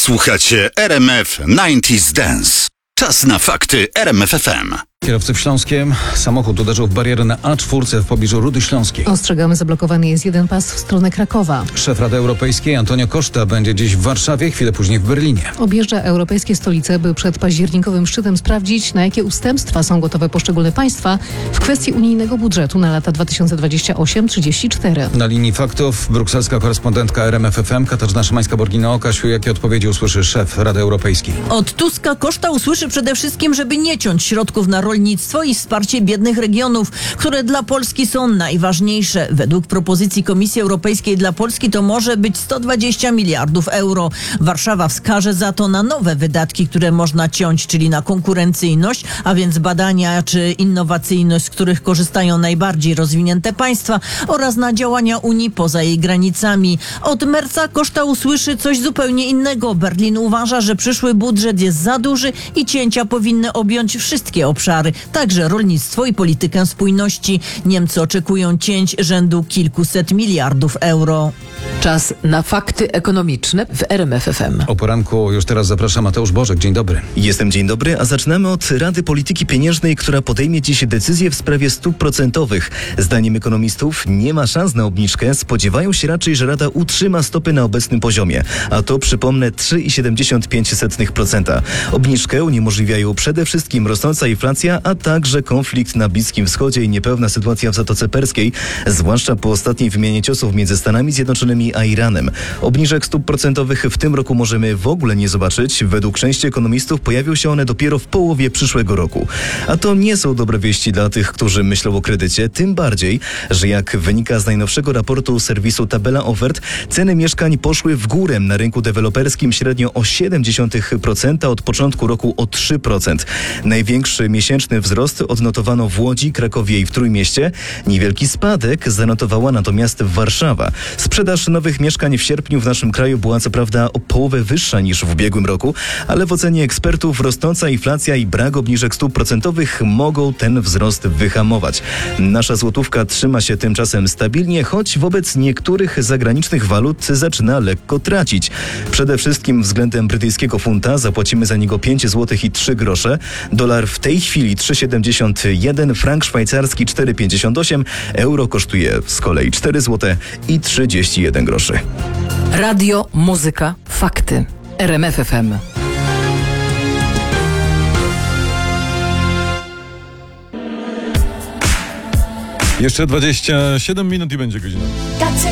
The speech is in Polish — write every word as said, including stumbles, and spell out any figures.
Słuchacie R M F dziewięćdziesiąt Dance. Czas na fakty R M F F M. Kierowcy w Śląskiem. Samochód uderzył w barierę na A cztery w pobliżu Rudy Śląskiej. Ostrzegamy, zablokowany jest jeden pas w stronę Krakowa. Szef Rady Europejskiej Antonio Costa będzie dziś w Warszawie, chwilę później w Berlinie. Objeżdża europejskie stolice, by przed październikowym szczytem sprawdzić, na jakie ustępstwa są gotowe poszczególne państwa w kwestii unijnego budżetu na lata dwa tysiące dwudziesty ósmy do trzydziestego czwartego. Na linii faktów brukselska korespondentka R M F F M Katarzyna Szymańska-Borgino. Kasiu, jakie odpowiedzi usłyszy szef Rady Europejskiej? Od Tuska Costa usłyszy przede wszystkim, żeby nie ciąć środków na rolnictwo i wsparcie biednych regionów, które dla Polski są najważniejsze. Według propozycji Komisji Europejskiej dla Polski to może być sto dwadzieścia miliardów euro. Warszawa wskaże za to na nowe wydatki, które można ciąć, czyli na konkurencyjność, a więc badania czy innowacyjność, z których korzystają najbardziej rozwinięte państwa, oraz na działania Unii poza jej granicami. Od Merca Costa usłyszy coś zupełnie innego. Berlin uważa, że przyszły budżet jest za duży i cięcia powinny objąć wszystkie obszary, także rolnictwo i politykę spójności. Niemcy oczekują cięć rzędu kilkuset miliardów euro. Czas na fakty ekonomiczne w R M F F M. O poranku już teraz zaprasza Mateusz Bożek. Dzień dobry. Jestem, dzień dobry, a zaczynamy od Rady Polityki Pieniężnej, która podejmie dziś decyzję w sprawie stóp procentowych. Zdaniem ekonomistów nie ma szans na obniżkę. Spodziewają się raczej, że Rada utrzyma stopy na obecnym poziomie, a to, przypomnę, trzy przecinek siedemdziesiąt pięć procent. Obniżkę uniemożliwiają przede wszystkim rosnąca inflacja, a także konflikt na Bliskim Wschodzie i niepewna sytuacja w Zatoce Perskiej, zwłaszcza po ostatniej wymianie ciosów między Stanami Zjednoczonymi a Iranem. Obniżek stóp procentowych w tym roku możemy w ogóle nie zobaczyć. Według części ekonomistów pojawią się one dopiero w połowie przyszłego roku. A to nie są dobre wieści dla tych, którzy myślą o kredycie, tym bardziej, że jak wynika z najnowszego raportu serwisu Tabela Ofert, ceny mieszkań poszły w górę na rynku deweloperskim średnio o siedem przecinek siedem procent, od początku roku o trzy procent. Największy miesięczny wzrost odnotowano w Łodzi, Krakowie i w Trójmieście. Niewielki spadek zanotowała natomiast Warszawa. Sprzedaż nowych mieszkań w sierpniu w naszym kraju była co prawda o połowę wyższa niż w ubiegłym roku, ale w ocenie ekspertów rosnąca inflacja i brak obniżek stóp procentowych mogą ten wzrost wyhamować. Nasza złotówka trzyma się tymczasem stabilnie, choć wobec niektórych zagranicznych walut zaczyna lekko tracić. Przede wszystkim względem brytyjskiego funta zapłacimy za niego pięć złotych i trzy grosze. Dolar w tej chwili trzy przecinek siedemdziesiąt jeden, frank szwajcarski cztery przecinek pięćdziesiąt osiem, euro kosztuje z kolei cztery złote i trzydzieści jeden groszy. Radio, muzyka, fakty. R M F F M. Jeszcze dwadzieścia siedem minut i będzie godzina.